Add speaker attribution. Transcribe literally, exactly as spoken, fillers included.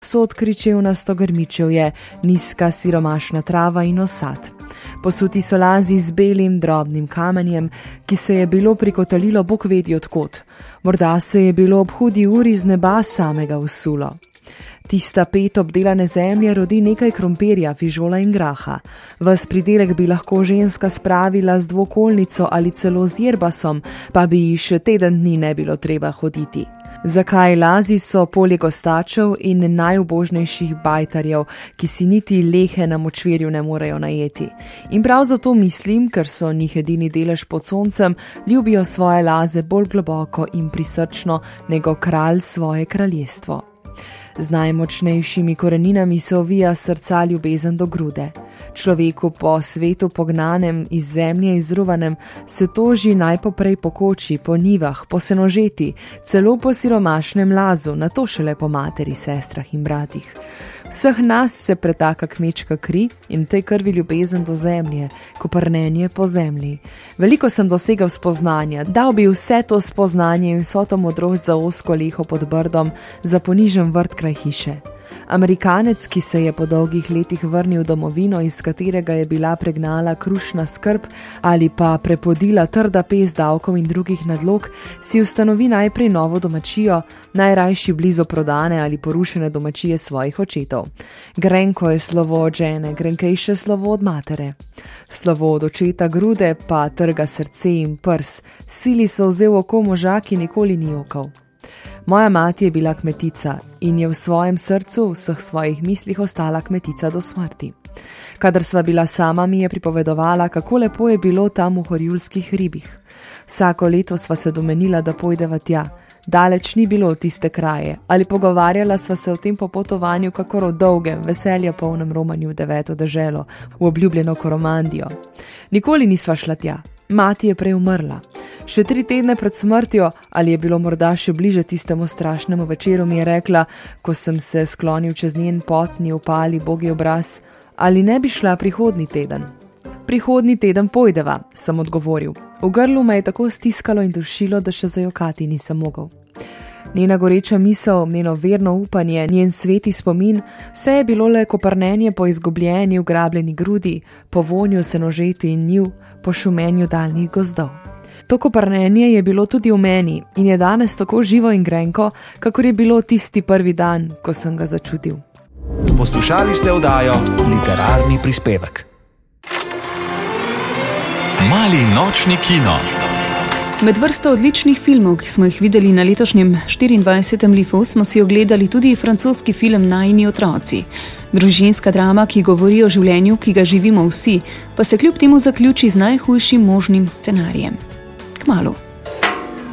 Speaker 1: povsod kričevnasto grmičevje, nizka siromašna trava in osad. Posuti so lazi z belim drobnim kamenjem, ki se je bilo prikotalilo bog vedi odkot. Morda se je bilo ob hudi uri z neba samega usulo. Tista pet obdelane zemlje rodi nekaj krompirja, fižola in graha. Ves pridelek bi lahko ženska spravila z dvokolnico ali celo z jerbasom, pa bi ji še teden dni ne bilo treba hoditi. Zakaj lazi so polje gostačev in najubožnejših bajtarjev, ki si niti lehe na močvirju ne morejo najeti. In prav zato mislim, ker so njih edini delež pod soncem, ljubijo svoje laze bolj globoko in prisrčno, nego kralj svoje kraljestvo. Z najmočnejšimi koreninami se ovija srca ljubezen do grude. Človeku po svetu pognanem, iz zemlje izruvanem, se toži najpoprej po koči, po njivah, po senožeti, celo po siromašnem lazu, nato šele po materi, sestrah in bratih. Vseh nas se pretaka kmečka kri in tej krvi ljubezen do zemlje, koprnenje po zemlji. Veliko sem dosegal spoznanja, dal bi vse to spoznanje in vso to modrost za ozko leho pod brdom, za ponižen vrt kraj hiše. Amerikanec, ki se je po dolgih letih vrnil domovino, iz katerega je bila pregnala krušna skrb ali pa prepodila trda pest davkov in drugih nadlog, si ustanovi najprej novo domačijo, najrajši blizu prodane ali porušene domačije svojih očetov. Grenko je slovo od žene, grenkejše slovo od matere. Slovo od očeta grude pa trga srce in prs, sili so vzel oko moža, ki nikoli ni okal. Moja mati je bila kmetica in je v svojem srcu, v vseh svojih mislih ostala kmetica do smrti. Kadar sva bila sama, mi je pripovedovala, kako lepo je bilo tam v Horjulskih hribih. Vsako leto sva se domenila, da pojdeva tja. Daleč ni bilo tiste kraje, ali pogovarjala sva se o tem popotovanju kakor o dolgem, veselja polnem romanju v deveto deželo, v obljubljeno Koromandijo. Nikoli nisva šla tja. Mati je prej umrla. Še tri tedne pred smrtjo, ali je bilo morda še bliže tistemu strašnemu večeru, mi je rekla, ko sem se sklonil čez njen potni, upali bogi obraz, ali ne bi šla prihodni teden. Prihodni teden pojdeva, sem odgovoril. V grlu me je tako stiskalo in dušilo, da še zajokati nisem mogel. Njena goreča misel, njeno verno upanje, njen sveti spomin, vse je bilo le koprnenje po izgubljeni, ugrabljeni grudi, po vonju senožeti in njiv, po šumenju daljnih gozdov. To koprnenje je bilo tudi v meni in je danes tako živo in grenko, kakor je bilo tisti prvi dan, ko sem ga začutil.
Speaker 2: Poslušali ste oddajo Literarni prispevek. Mali nočni kino.
Speaker 3: Med vrsto odličnih filmov, ki smo jih videli na letošnjem štiriindvajsetem Lifu, smo si ogledali tudi francoski film Najini otroci. Družinska drama, ki govori o življenju, ki ga živimo vsi, pa se kljub temu zaključi z najhujšim možnim scenarijem. Kmalu.